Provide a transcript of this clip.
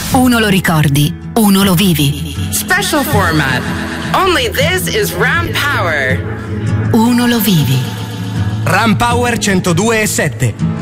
Uno lo ricordi, uno lo vivi. Special format. Only this is Ram Power. Uno lo vivi. Ram Power 102.7.